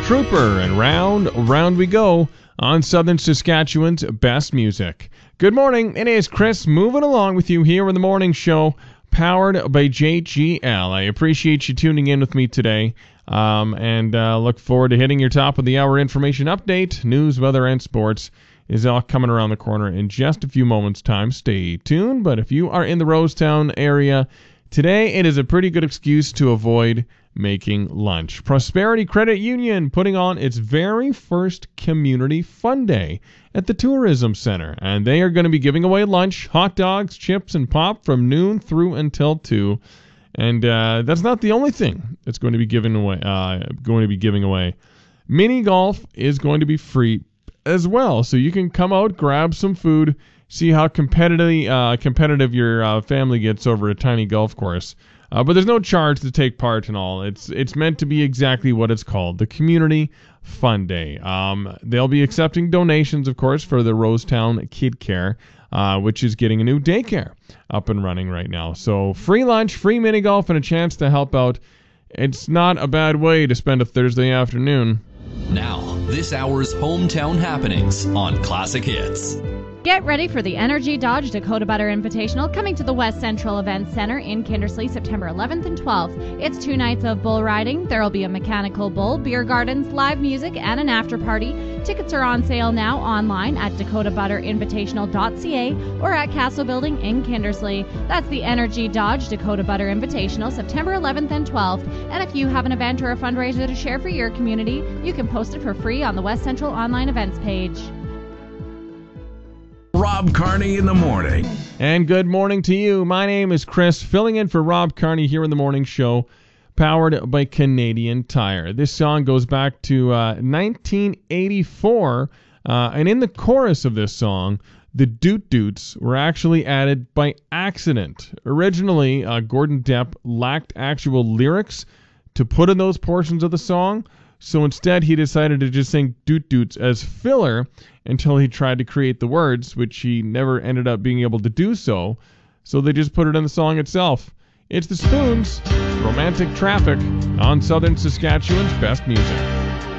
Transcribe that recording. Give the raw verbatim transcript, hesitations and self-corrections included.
Trooper, and round, round we go on Southern Saskatchewan's best music. Good morning, it is Chris moving along with you here in the morning show, powered by J G L. I appreciate you tuning in with me today, um, and uh, look forward to hitting your top of the hour information update. News, weather, and sports is all coming around the corner in just a few moments' time. Stay tuned, but if you are in the Rosetown area, today it is a pretty good excuse to avoid making lunch. Prosperity Credit Union putting on its very first Community Fun Day at the Tourism Center, and they are going to be giving away lunch, hot dogs, chips, and pop from noon through until two. And uh, that's not the only thing that's going to be given away. Uh, going to be giving away. Mini golf is going to be free as well, so you can come out, grab some food, see how competitive uh, competitive your uh, family gets over a tiny golf course. Uh, but there's no charge to take part and all. It's it's meant to be exactly what it's called, the Community Fun Day. Um, they'll be accepting donations, of course, for the Rosetown Kid Care, uh, which is getting a new daycare up and running right now. So free lunch, free mini golf, and a chance to help out. It's not a bad way to spend a Thursday afternoon. Now, this hour's hometown happenings on Classic Hits. Get ready for the Energy Dodge Dakota Butter Invitational coming to the West Central Events Center in Kindersley September eleventh and twelfth. It's two nights of bull riding. There will be a mechanical bull, beer gardens, live music, and an after party. Tickets are on sale now online at dakota butter invitational dot c a or at Castle Building in Kindersley. That's the Energy Dodge Dakota Butter Invitational September eleventh and twelfth. And if you have an event or a fundraiser to share for your community, you can post it for free on the West Central online events page. Rob Carney in the morning. And good morning to you. My name is Chris, filling in for Rob Carney here in the morning show, powered by Canadian Tire. This song goes back to uh, nineteen eighty-four, uh, and in the chorus of this song, the Doot Doots were actually added by accident. Originally, uh, Gordon Depp lacked actual lyrics to put in those portions of the song, so instead he decided to just sing Doot Doots as filler until he tried to create the words, which he never ended up being able to do so. So they just put it in the song itself. It's the Spoons, Romantic Traffic, on Southern Saskatchewan's best music.